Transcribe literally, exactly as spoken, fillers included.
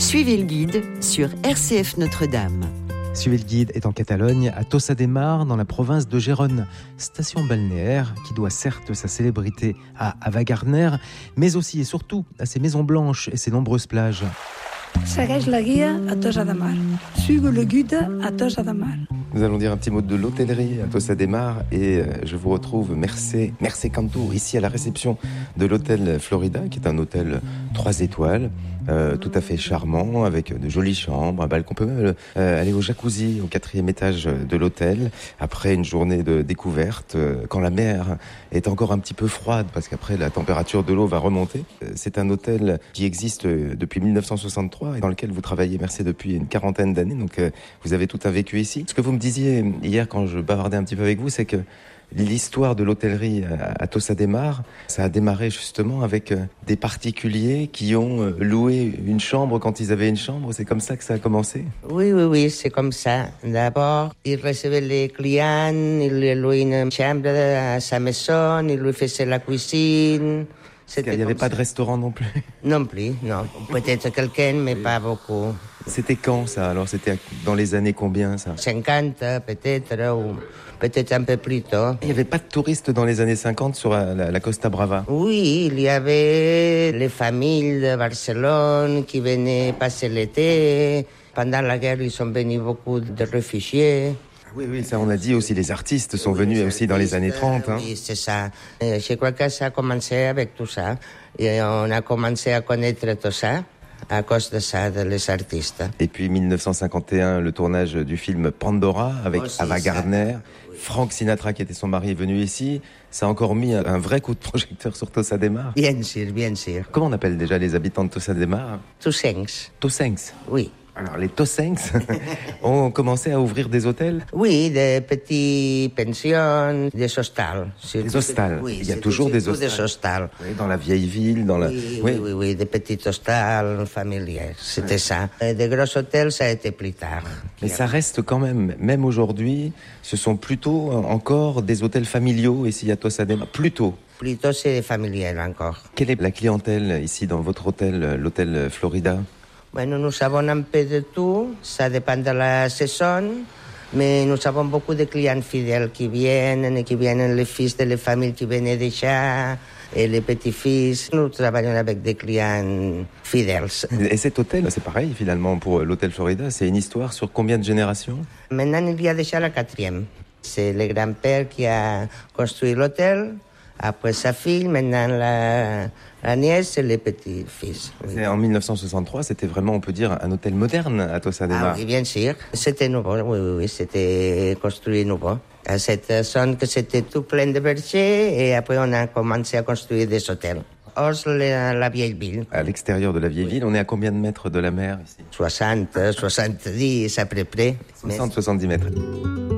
Suivez le guide sur R C F Notre-Dame. Suivez le guide est en Catalogne, à Tossa de Mar, dans la province de Gérone. Station balnéaire qui doit certes sa célébrité à Ava Gardner, mais aussi et surtout à ses maisons blanches et ses nombreuses plages. Segueix la guia a Tossa de Mar. Suivez le guide à Tossa de Mar. Nous allons dire un petit mot de l'hôtellerie à Tossa de Mar et je vous retrouve Mercé, Mercé Cantour, ici à la réception de l'hôtel Florida, qui est un hôtel trois étoiles, euh, tout à fait charmant, avec de jolies chambres, un balcon. On peut même euh, aller au jacuzzi au quatrième étage de l'hôtel, après une journée de découverte, euh, quand la mer est encore un petit peu froide, parce qu'après la température de l'eau va remonter. C'est un hôtel qui existe depuis dix-neuf cent soixante-trois et dans lequel vous travaillez, Mercé, depuis une quarantaine d'années, donc euh, vous avez tout un vécu ici. Ce que vous me disiez hier quand je bavardais un petit peu avec vous, c'est que l'histoire de l'hôtellerie à Tossa de Mar, ça a démarré justement avec des particuliers qui ont loué une chambre quand ils avaient une chambre. C'est comme ça que ça a commencé? Oui, oui, oui, c'est comme ça. D'abord, il recevait les clients, il lui louait une chambre à sa maison, il lui faisait la cuisine. Il n'y avait pas ça. De restaurant non plus? Non plus, non. Peut-être quelqu'un, mais oui. Pas beaucoup. C'était quand ça? Alors c'était dans les années combien ça? cinquante peut-être, ou peut-être un peu plus tôt. Il n'y avait pas de touristes dans les années cinquante sur la, la Costa Brava? Oui, il y avait les familles de Barcelone qui venaient passer l'été. Pendant la guerre, ils sont venus beaucoup de réfugiés. Oui, oui, ça on a dit aussi, les artistes sont oui, venus aussi dans les années trente. Hein. Oui, c'est ça. Je crois que ça a commencé avec tout ça. Et on a commencé à connaître tout ça à cause de ça, de les artistes. Et puis dix-neuf cent cinquante et un, le tournage du film Pandora avec aussi Ava Gardner. Oui. Frank Sinatra, qui était son mari, est venu ici. Ça a encore mis un vrai coup de projecteur sur Tossa de Mar. Bien sûr, bien sûr. Comment on appelle déjà les habitants de Tossa de Mar? Tossencs. Tossencs? Oui. Alors, les Tossencs ont commencé à ouvrir des hôtels? Oui, des petites pensions, des hostals. Des hostals? Oui, il y a toujours des hostals. des hostals. Oui, dans la vieille ville, dans la... Oui, oui, oui, oui, des petits hostals familiers, c'était oui. Ça. Et des gros hôtels, ça a été plus tard. Mais ça reste quand même, même aujourd'hui, ce sont plutôt encore des hôtels familiaux ici à Tossa de Mar, plutôt. Plutôt c'est familial encore. Quelle est la clientèle ici dans votre hôtel, l'hôtel Florida? Bueno, nous avons un peu de tout, ça dépend de la saison, mais nous avons beaucoup de clients fidèles qui viennent, et qui viennent les fils de les familles qui venaient déjà, et les petits-fils. Nous travaillons avec des clients fidèles. Et cet hôtel, c'est pareil finalement pour l'hôtel Florida, c'est une histoire sur combien de générations? Maintenant, il y a déjà la quatrième. C'est le grand-père qui a construit l'hôtel. Après sa fille, maintenant la, la nièce et les petits-fils. Oui. En dix-neuf cent soixante-trois, c'était vraiment, on peut dire, un hôtel moderne à Tossa de Mar. Ah oui, bien sûr. C'était nouveau, oui, oui, oui, c'était construit nouveau. À cette zone que c'était tout plein de vergers et après on a commencé à construire des hôtels. Hors la, la vieille ville. À l'extérieur de la vieille oui. ville, on est à combien de mètres de la mer ici? soixante, soixante-dix à peu près. soixante, soixante-dix mètres.